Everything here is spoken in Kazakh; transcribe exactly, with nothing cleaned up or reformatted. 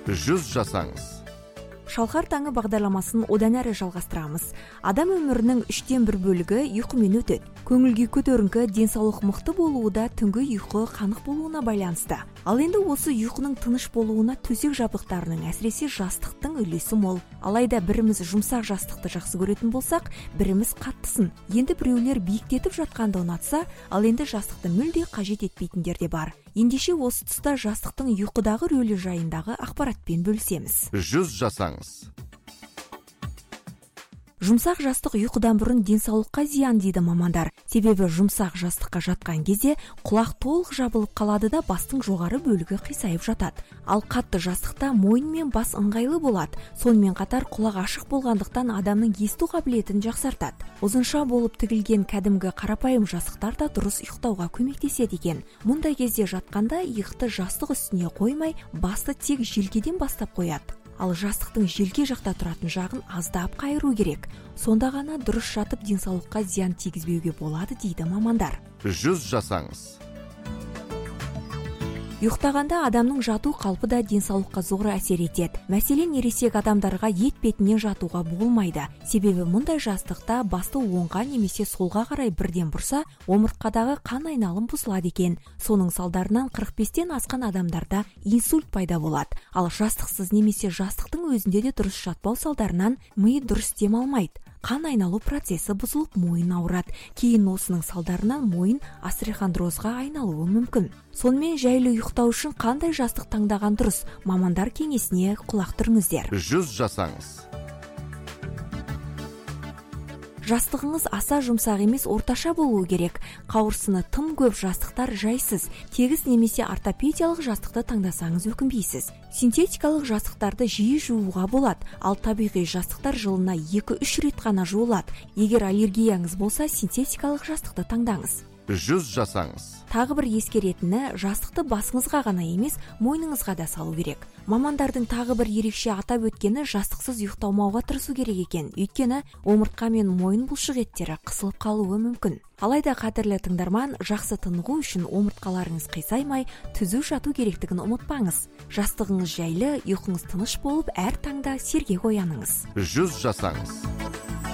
жүз жасаңыз. Шалқар таңы бағдарламасын одан әрі жалғастырамыз. Адам өмірінің үштен бір бөлігі ұйқымен өтеді. Көңілге көтеріңкі, денсаулық мықты болуы да түнгі ұйқы қанық болуына байланысты. Ал енді осы ұйқының тыныш болуына төсек жабдықтарының, әсіресе жастықтың үлесі мол. Алайда біріміз жұмсақ жастықты жақсы көретін болсақ, біріміз қаттысын. Енді біреулер биіктетіп жатқанды ұнатса, ал енді жастықты мүлде қажет етпейтіндер де бар. Ендеше осы тұста жастықтың ұйқыдағы рөлі жайындағы ақпаратпен бөлісеміз. жүз жасаңыз. Жұмсақ жастық ұйқыдан бұрын денсаулыққа зиян дейді мамандар. Себебі жұмсақ жастыққа жатқан кезде құлақ толық жабылып қалады да бастың жоғары бөлігі қисайып жатады. Ал қатты жастықта мойын мен бас ыңғайлы болады. Сонымен қатар құлақ ашық болғандықтан адамның есту қабілетін жақсартады. Ұзынша болып тігілген кәдімгі қарапайым жастықтар да дұрыс ұйықтауға көмектеседі екен. Мұндай кезде жатқанда иықты жастық үстіне қоймай, басты тек желкеден бастап қояды. Ал жастықтың желке жақта тұратын жағын аздап қайыру керек. Сонда ғана дұрыс жатып денсаулыққа зиян тигізбеуге болады дейді мамандар. жүз жасаңыз. Ұйықтағанда адамның жату қалпы да денсаулыққа зор әсер етеді. Мәселен, ересек адамдарға ет бетінен жатуға болмайды. Себебі мұндай жастықта басты оңға немесе солға қарай бірден бұрса, омыртқадағы қан айналым бұзылады екен. Соның салдарынан қырық бестен асқан адамдарда инсульт пайда болады. Ал жастықсыз немесе жастықтың өзінде де дұрыс жатпау салдарынан миы дұрыс дем алмайды. Қан айналу процесі бұзылып мойын ауырады. Кейін осының салдарынан мойын остеохондрозға айналуы мүмкін. Сонымен жайлы ұйықтау үшін қандай жастық таңдаған дұрыс? Мамандар кеңесіне құлақ түріңіздер. жүз жасаңыз. Жастығыңыз аса жұмсақ емес, орташа болуы керек. Қауырсыны тым көп жастықтар жайсыз. Тегіс немесе ортопедиялық жастықты таңдасаңыз өкінбейсіз. Синтетикалық жастықтарды жиі жууға болады, ал табиғи жастықтар жылына екі-үш рет қана жуылады. Егер аллергияңыз болса, синтетикалық жастықты таңдаңыз. жүз жасаңыз. Тағы бір ескеретіні, жастықты басыңызға ғана емес, мойныңызға да салу керек. Мамандардың тағы бір ерекше атап өткені жастықсыз ұйықтамауға тырысу керек екен. Өйткені омыртқа мен мойын бұлшық еттері қысылып қалуы мүмкін. Алайда қадірлі тыңдарман, жақсы тынығу үшін омыртқаларыңыз қисаймай, түзу жату керектігін ұмытпаңыз. Жастығыңыз жайлы, ұйқыңыз тыныш болып, әр таңда сергек ояныңыз. жүз жасаңыз.